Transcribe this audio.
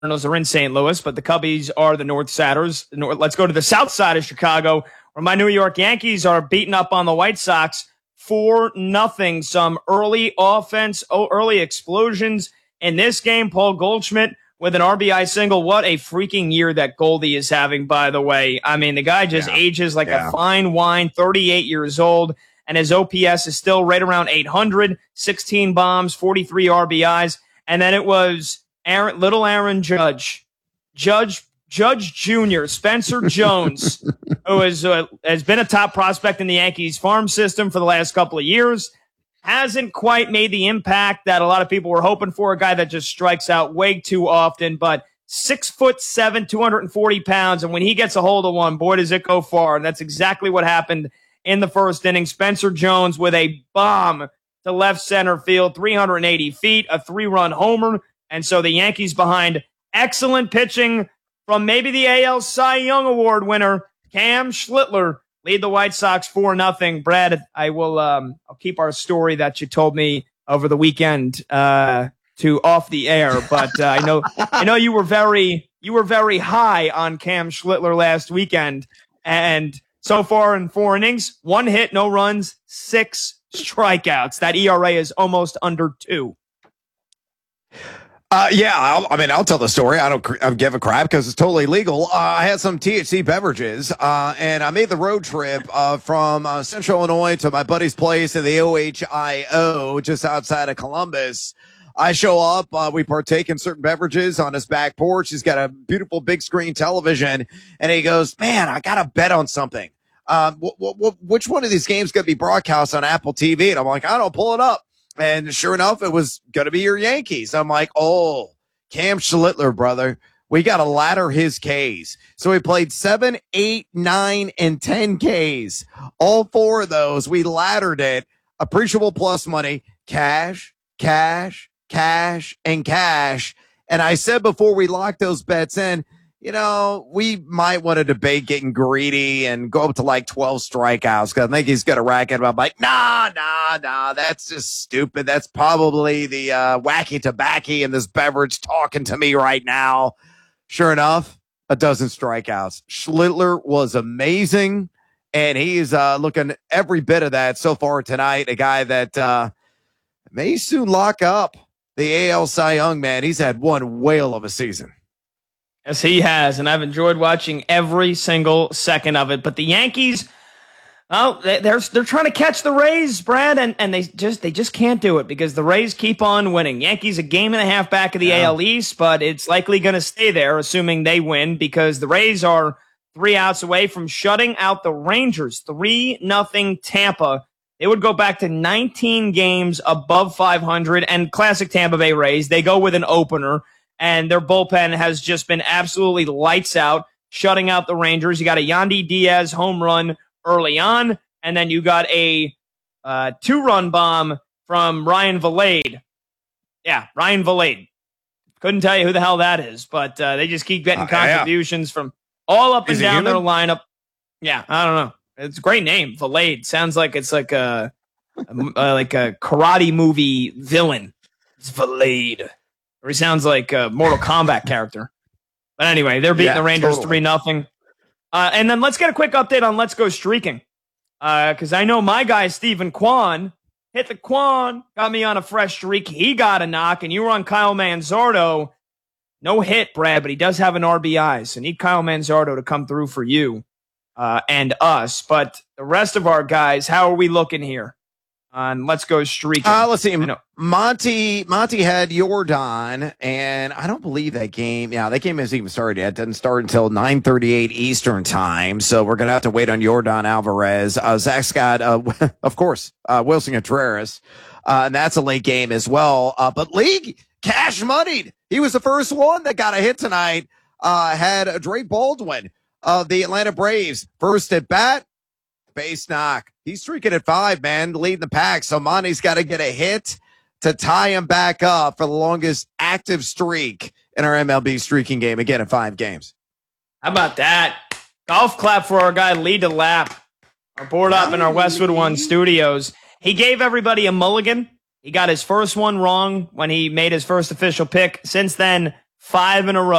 Cardinals are in St. Louis, but the Cubbies are the North Satyrs. Let's go to the south side of Chicago, where my New York Yankees are beating up on the White Sox 4-0. Some early offense, early explosions in this game. Paul Goldschmidt with an RBI single. What a freaking year that Goldie is having, by the way. I mean, the guy just ages like a fine wine, 38 years old, and his OPS is still right around 800, 16 bombs, 43 RBIs. And then it was Aaron Judge Jr., Spencer Jones, who has been a top prospect in the Yankees farm system for the last couple of years. Hasn't quite made the impact that a lot of people were hoping for. A guy that just strikes out way too often, but 6'7", 240 pounds. And when he gets a hold of one, boy, does it go far. And that's exactly what happened in the first inning. Spencer Jones with a bomb to left center field, 380 feet, a 3-run homer. And so the Yankees behind excellent pitching from maybe the AL Cy Young Award winner, Cam Schlittler, lead the White Sox 4-0. Brad, I'll keep our story that you told me over the weekend to off the air, but I know you were very high on Cam Schlittler last weekend, and so far in 4 innings, 1 hit, no runs, 6 strikeouts. That ERA is almost under 2. I'll tell the story. I don't give a crap because it's totally legal. I had some THC beverages, and I made the road trip from Central Illinois to my buddy's place in the OHIO just outside of Columbus. I show up. We partake in certain beverages on his back porch. He's got a beautiful big screen television, and he goes, "Man, I got to bet on something. Which one of these games going to be broadcast on Apple TV?" And I'm like, "I don't pull it up." And sure enough, it was going to be your Yankees. I'm like, oh, Cam Schlittler, brother. We got to ladder his Ks. So we played 7, 8, 9, and 10 Ks. All 4 of those, we laddered it. Appreciable plus money, cash, cash, cash, and cash. And I said before we locked those bets in, we might want to debate getting greedy and go up to like 12 strikeouts because I think he's going to rack it up. I'm like, nah, that's just stupid. That's probably the wacky tobacco in this beverage talking to me right now. Sure enough, a dozen strikeouts. Schlittler was amazing, and he's looking every bit of that so far tonight. A guy that may soon lock up the AL Cy Young, man. He's had one whale of a season. Yes, he has, and I've enjoyed watching every single second of it. But the Yankees, they're trying to catch the Rays, Brad, and they just can't do it because the Rays keep on winning. Yankees a game and a half back of the AL East, but it's likely going to stay there, assuming they win, because the Rays are 3 outs away from shutting out the Rangers. 3-0 Tampa. They would go back to 19 games above 500, and classic Tampa Bay Rays, they go with an opener. And their bullpen has just been absolutely lights out, shutting out the Rangers. You got a Yandy Diaz home run early on, and then you got a 2-run bomb from Ryan Vilade. Yeah, Ryan Vilade. Couldn't tell you who the hell that is, but they just keep getting contributions from all up and down their lineup. Yeah, I don't know. It's a great name, Vilade. Sounds like it's like a karate movie villain. It's Vilade. Or he sounds like a Mortal Kombat character. But anyway, they're beating the Rangers 3-0. And then let's get a quick update on Let's Go Streaking. Because I know my guy, Stephen Kwan, hit the Kwan, got me on a fresh streak. He got a knock, and you were on Kyle Manzardo. No hit, Brad, but he does have an RBI. So need Kyle Manzardo to come through for you and us. But the rest of our guys, how are we looking here on Let's Go Streaking? Let's see. Monty had Yordan, and I don't believe that game. Yeah, that game hasn't even started yet. It doesn't start until 9:38 Eastern time, so we're going to have to wait on Yordan Alvarez. Zach's got, of course, Wilson Contreras, and that's a late game as well. But League cash moneyed. He was the first one that got a hit tonight. Had Drake Baldwin of the Atlanta Braves first at bat. Base knock. He's streaking at 5, man, leading the pack. So Monty's got to get a hit to tie him back up for the longest active streak in our MLB streaking game, again at 5 games. How about that? Golf clap for our guy, Lee DeLapp. Our board up in our Westwood One studios. He gave everybody a mulligan. He got his first one wrong when he made his first official pick. Since then, 5 in a row.